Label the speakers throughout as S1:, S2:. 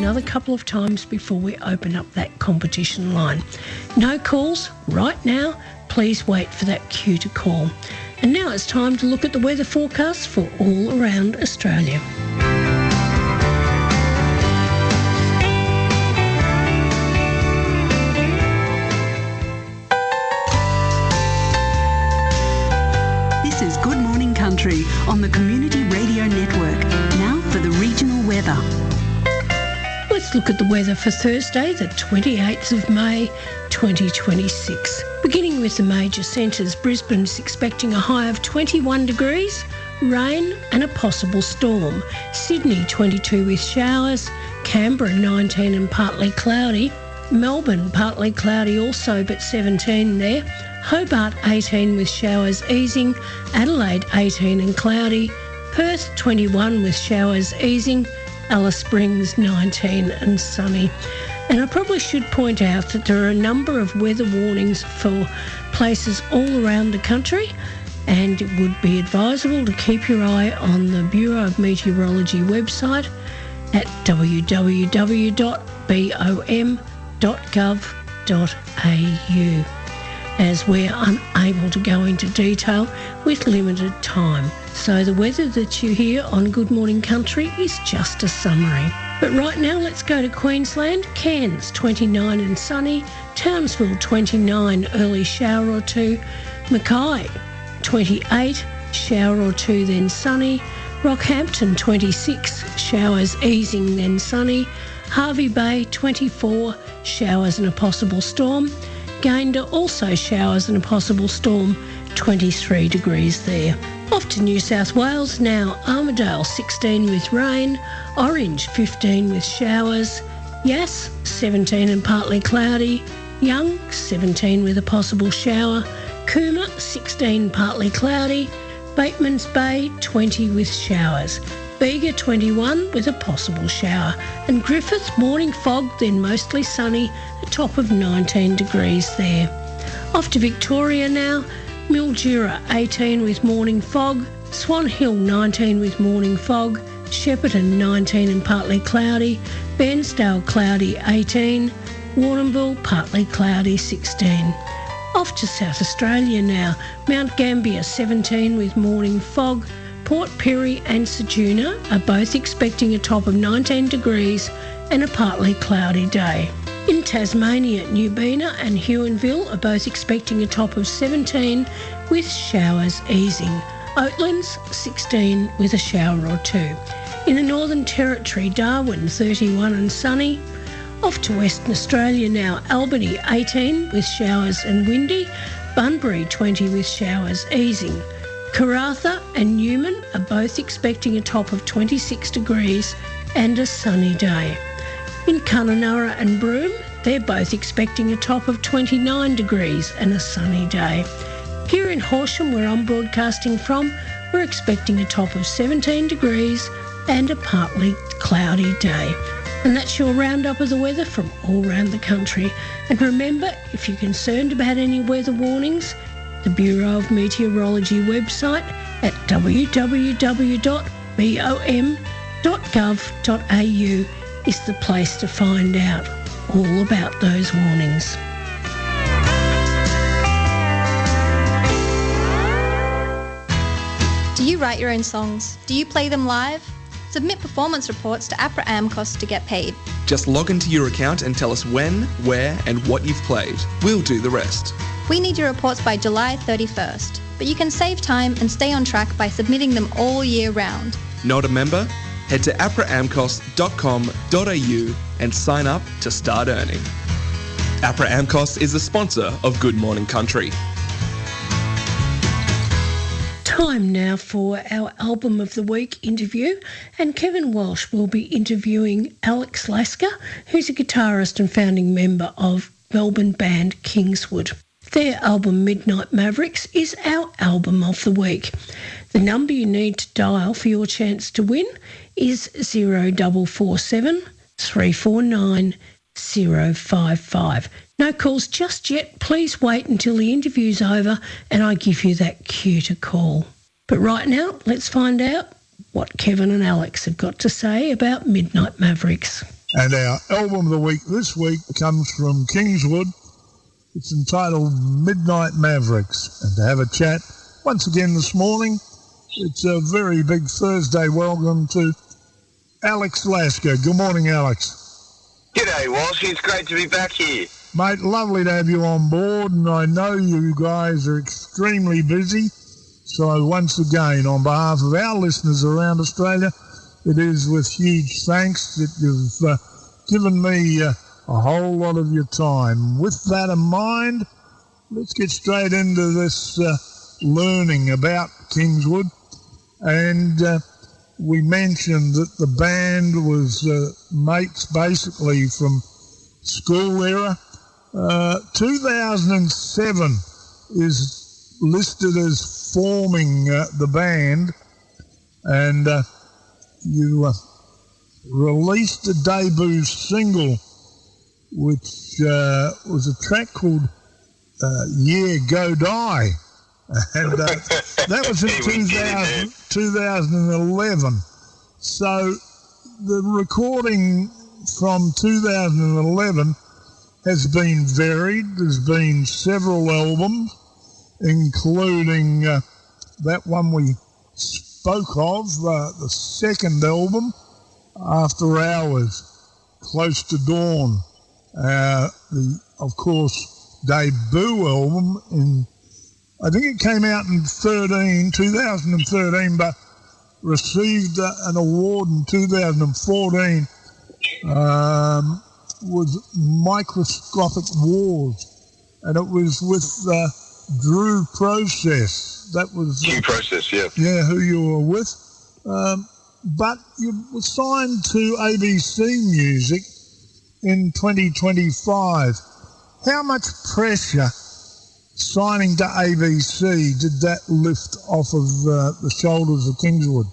S1: another couple of times before we open up that competition line. No calls right now. Please wait for that cue to call. And now it's time to look at the weather forecast for all around Australia.
S2: This is Good Morning Country on the Community Radio Network. Now for the regional weather.
S1: Let's look at the weather for Thursday, the 28th of May, 2026. Beginning with the major centres, Brisbane's expecting a high of 21 degrees, rain and a possible storm. Sydney, 22 with showers. Canberra, 19 and partly cloudy. Melbourne, partly cloudy also, but 17 there. Hobart, 18 with showers easing. Adelaide, 18 and cloudy. Perth, 21 with showers easing. Alice Springs, 19 and sunny. And I probably should point out that there are a number of weather warnings for places all around the country, and it would be advisable to keep your eye on the Bureau of Meteorology website at www.bom.gov.au, as we're unable to go into detail with limited time. So the weather that you hear on Good Morning Country is just a summary. But right now, let's go to Queensland. Cairns, 29 and sunny. Townsville, 29, early shower or two. Mackay, 28, shower or two, then sunny. Rockhampton, 26, showers easing, then sunny. Hervey Bay, 24, showers and a possible storm. Gayndah, also showers and a possible storm, 23 degrees there. Off to New South Wales now. Armidale, 16 with rain. Orange, 15 with showers. Yass, 17 and partly cloudy. Young, 17 with a possible shower. Cooma, 16 partly cloudy. Batemans Bay, 20 with showers. Bega, 21 with a possible shower. And Griffith, morning fog, then mostly sunny, a top of 19 degrees there. Off to Victoria now. Mildura, 18 with morning fog. Swan Hill, 19 with morning fog. Shepparton, 19 and partly cloudy. Bairnsdale, cloudy, 18. Warrnambool, partly cloudy, 16. Off to South Australia now. Mount Gambier, 17 with morning fog. Port Pirie and Ceduna are both expecting a top of 19 degrees and a partly cloudy day. In Tasmania, Newbina and Huonville are both expecting a top of 17 with showers easing. Oatlands, 16 with a shower or two. In the Northern Territory, Darwin, 31 and sunny. Off to Western Australia now. Albany, 18 with showers and windy. Bunbury, 20 with showers easing. Karratha and Newman are both expecting a top of 26 degrees and a sunny day. In Kununurra and Broome, they're both expecting a top of 29 degrees and a sunny day. Here in Horsham, where I'm broadcasting from, we're expecting a top of 17 degrees and a partly cloudy day. And that's your roundup of the weather from all around the country. And remember, if you're concerned about any weather warnings, the Bureau of Meteorology website at www.bom.gov.au is the place to find out all about those warnings.
S3: Do you write your own songs? Do you play them live? Submit performance reports to APRA AMCOS to get paid.
S4: Just log into your account and tell us when, where and what you've played. We'll do the rest.
S3: We need your reports by July 31st, but you can save time and stay on track by submitting them all year round.
S4: Not a member? Head to apraamcos.com.au and sign up to start earning. APRA AMCOS is a sponsor of Good Morning Country.
S1: Time now for our Album of the Week interview, and Kevin Walsh will be interviewing Alex Lasker, who's a guitarist and founding member of Melbourne band Kingswood. Their album Midnight Mavericks is our Album of the Week. The number you need to dial for your chance to win is 0447 349 055. No calls just yet. Please wait until the interview's over and I give you that cue to call. But right now, let's find out what Kevin and Alex have got to say about Midnight Mavericks.
S5: And our album of the week this week comes from Kingswood. It's entitled Midnight Mavericks. And to have a chat once again this morning, it's a very big Thursday welcome to Alex Lasker. Good morning, Alex.
S6: G'day, Walsh. It's great to be back here.
S5: Mate, lovely to have you on board, and I know you guys are extremely busy. So once again, on behalf of our listeners around Australia, it is with huge thanks that you've given me a whole lot of your time. With that in mind, let's get straight into this learning about Kingswood. And we mentioned that the band was mates basically from school era. 2007 is listed as forming the band, and you released a debut single, which was a track called Yeah, Go Die. And that was in 2011. So the recording from 2011 has been varied. There's been several albums, including that one we spoke of, the second album, After Hours, Close to Dawn. The, of course, debut album in, I think it came out in 2013, but received an award in 2014, was Microscopic Wars, and it was with Drew Process. That was
S6: Drew Process, yeah.
S5: Yeah, who you were with. But you were signed to ABC Music in 2025. How much pressure signing to ABC did that lift off of the shoulders of Kingswood?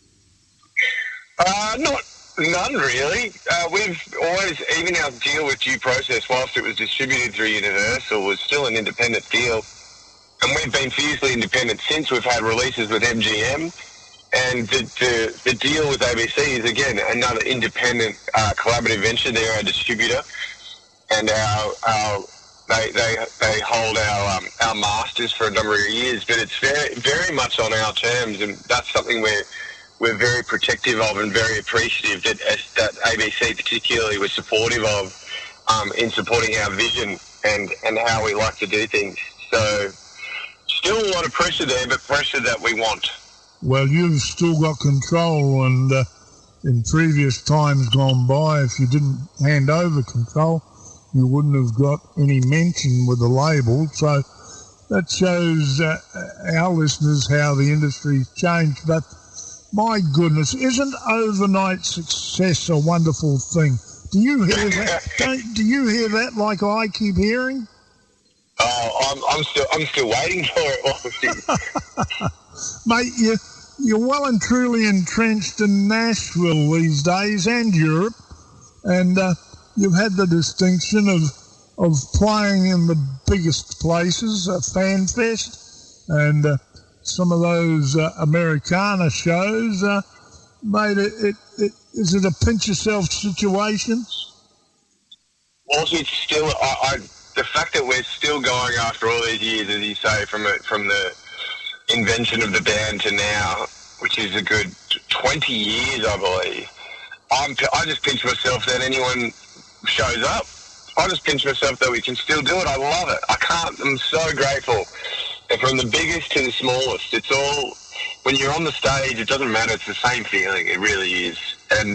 S6: None really. We've always, even our deal with Due Process, whilst it was distributed through Universal, was still an independent deal. And we've been fiercely independent since. We've had releases with MGM. And the deal with ABC is, again, another independent collaborative venture. They're our distributor. And they hold our masters for a number of years. But it's very, very much on our terms. And that's something we're very protective of and very appreciative that ABC particularly was supportive of in supporting our vision and how we like to do things. So still a lot of pressure there, but pressure that we want.
S5: Well, you've still got control, and in previous times gone by, if you didn't hand over control, you wouldn't have got any mention with the label. So that shows our listeners how the industry's changed. But my goodness, isn't overnight success a wonderful thing? Do you hear that? Do you hear that like I keep hearing?
S6: Oh, I'm still waiting for it.
S5: Mate, you're well and truly entrenched in Nashville these days and Europe, and you've had the distinction of playing in the biggest places, FanFest, and some of those Americana shows. Mate, is it a pinch yourself situation?
S6: Well, it's still the fact that we're still going after all these years, as you say, from the invention of the band to now, which is a good 20 years, I believe. I just pinch myself that anyone shows up. I just pinch myself that we can still do it. I love it. I'm so grateful. And from the biggest to the smallest, it's all, when you're on the stage, it doesn't matter. It's the same feeling. It really is. And,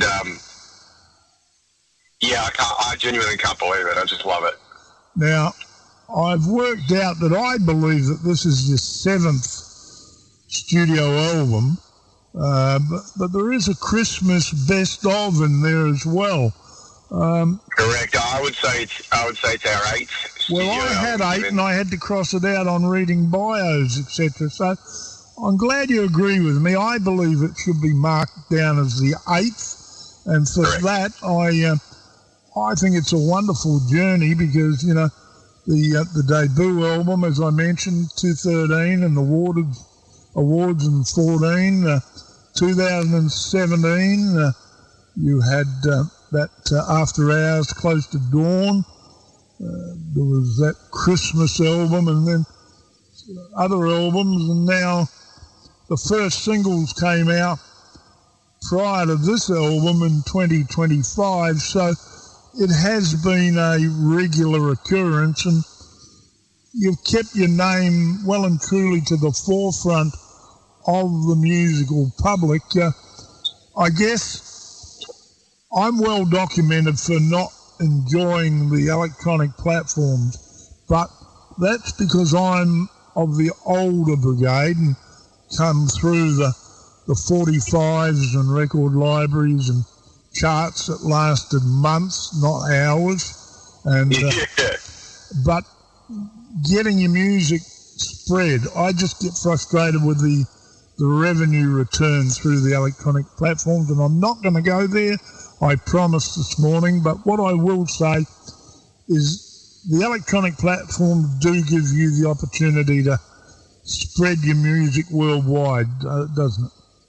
S6: I genuinely can't believe it. I just love it.
S5: Now, I've worked out that I believe that this is your 7th studio album, but there is a Christmas best of in there as well.
S6: Correct. I would say it's our 8th studio
S5: Well, I had 8
S6: album.
S5: and I had to cross it out on reading bios, etc. So I'm glad you agree with me. I believe it should be marked down as the 8th, and for
S6: Correct.
S5: that I think it's a wonderful journey because, you know, the debut album, as I mentioned, 2013, and the awards in 14, 2017, you had that After Hours, Close to Dawn. There was that Christmas album, and then other albums, and now the first singles came out prior to this album in 2025, so it has been a regular occurrence, and you've kept your name well and truly to the forefront of the musical public. I guess I'm well documented for not enjoying the electronic platforms, but that's because I'm of the older brigade and come through the 45s and record libraries and charts that lasted months, not hours. And but getting your music spread, I just get frustrated with the revenue return through the electronic platforms, and I'm not going to go there, I promised this morning. But what I will say is the electronic platforms do give you the opportunity to spread your music worldwide, doesn't it?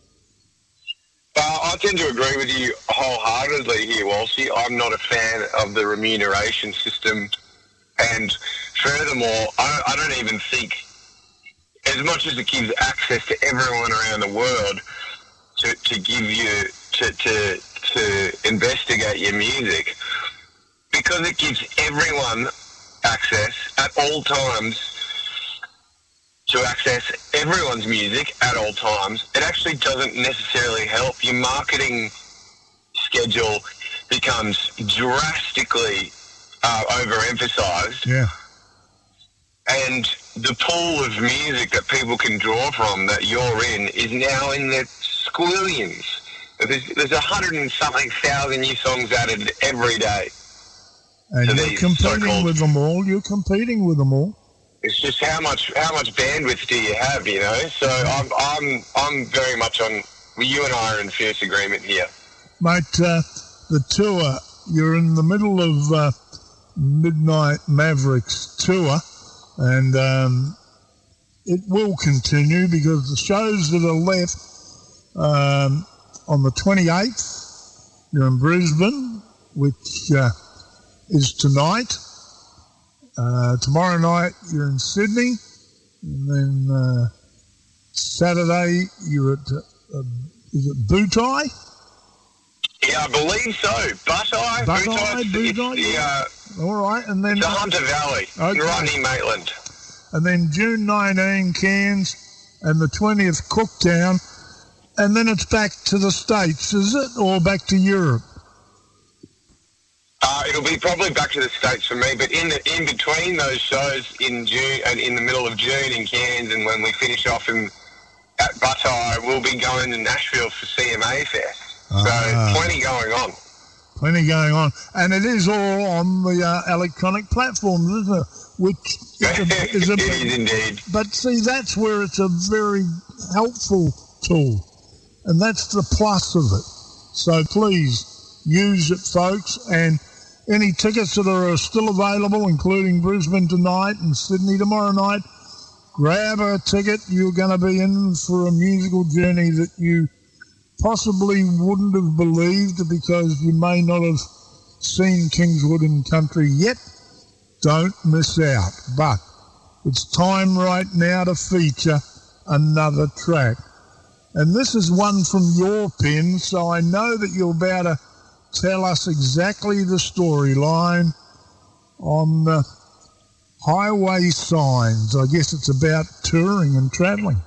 S6: I tend to agree with you wholeheartedly here, Walshy. I'm not a fan of the remuneration system, and furthermore, I don't even think, as much as it gives access to everyone around the world to give you to investigate your music, because it gives everyone access at all times to access everyone's music at all times, it actually doesn't necessarily help. Your marketing schedule becomes drastically overemphasized.
S5: Yeah. And
S6: the pool of music that people can draw from that you're in is now in the squillions. There's 100 and something thousand new songs added every day.
S5: And you're competing with them all. You're competing with them all.
S6: It's just how much bandwidth do you have, you know? So I'm very much on. You and I are in fierce agreement here,
S5: mate. The tour, you're in the middle of Midnight Mavericks tour, and it will continue because the shows that are left on the 28th, you're in Brisbane, which is tonight. Tomorrow night you're in Sydney, and then Saturday you're at is it Bootai?
S6: Yeah, I believe so.
S5: Bootai. All right, and then
S6: the Hunter Valley,
S5: okay.
S6: Rodney Maitland,
S5: and then June 19 Cairns, and the 20th Cooktown, and then it's back to the States, is it, or back to Europe?
S6: It'll be probably back to the States for me, but in between those shows in June and in the middle of June in Cairns, and when we finish off at Buttai, we'll be going to Nashville for CMA Fest. So plenty going on.
S5: Plenty going on, and it is all on the electronic platforms, isn't it? Which is
S6: it is indeed.
S5: But see, that's where it's a very helpful tool, and that's the plus of it. So please use it, folks, and any tickets that are still available, including Brisbane tonight and Sydney tomorrow night, grab a ticket. You're going to be in for a musical journey that you possibly wouldn't have believed because you may not have seen Kingswood and Country yet. Don't miss out. But it's time right now to feature another track. And this is one from your pen, so I know that you're about to tell us exactly the storyline on the Highway Signs. I guess it's about touring and travelling.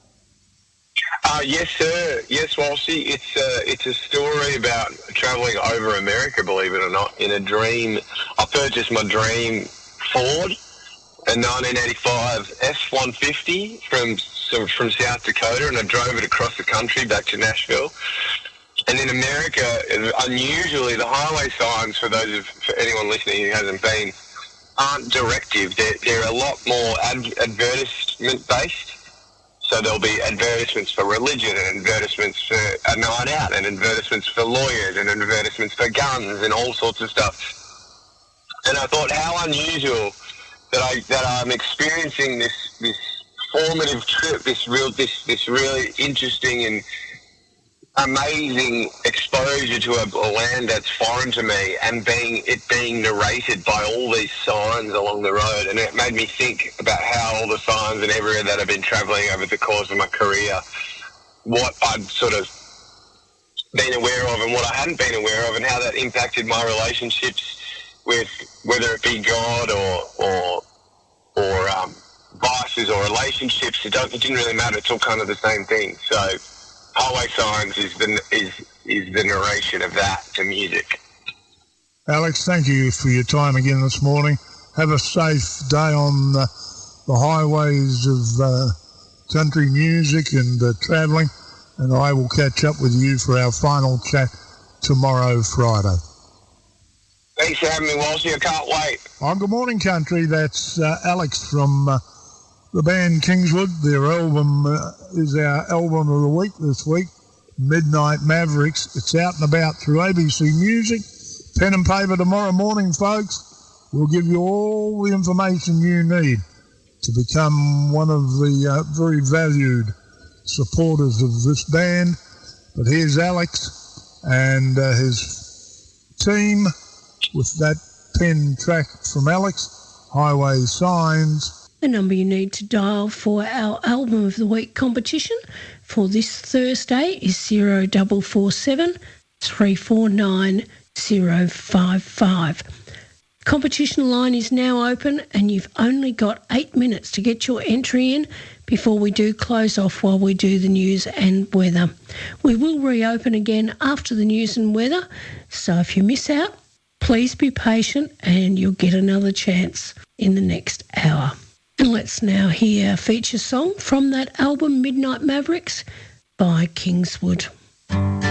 S6: Yes, sir. Yes, Walshy. It's a story about travelling over America, believe it or not, in a dream. I purchased my dream Ford, a 1985 F-150 from South Dakota, and I drove it across the country back to Nashville. And in America, unusually, the highway signs, for anyone listening who hasn't been, aren't directive. They're a lot more advertisement-based. So there'll be advertisements for religion, and advertisements for a night out, and advertisements for lawyers, and advertisements for guns, and all sorts of stuff. And I thought, how unusual that I'm experiencing this formative trip, this really interesting and amazing exposure to a land that's foreign to me, and being narrated by all these signs along the road. And it made me think about how all the signs and everywhere that I've been travelling over the course of my career, what I'd sort of been aware of and what I hadn't been aware of, and how that impacted my relationships with, whether it be God or vices or relationships. It didn't really matter. It's all kind of the same thing. So highway signs is the narration of that to music.
S5: Alex, thank you for your time again this morning. Have a safe day on the highways of country music and travelling, and I will catch up with you for our final chat tomorrow, Friday.
S6: Thanks for having me, Walshy. I can't wait.
S5: On Good Morning Country, that's Alex from the band Kingswood. Their album is our album of the week this week, Midnight Mavericks. It's out and about through ABC Music. Pen and paper tomorrow morning, folks. We'll give you all the information you need to become one of the very valued supporters of this band. But here's Alex and his team with that pen track from Alex, Highway Signs.
S1: The number you need to dial for our Album of the Week competition for this Thursday is 0447 349 055. Competition line is now open and you've only got 8 minutes to get your entry in before we do close off while we do the news and weather. We will reopen again after the news and weather, so if you miss out, please be patient and you'll get another chance in the next hour. And let's now hear a feature song from that album, Midnight Mavericks by Kingswood.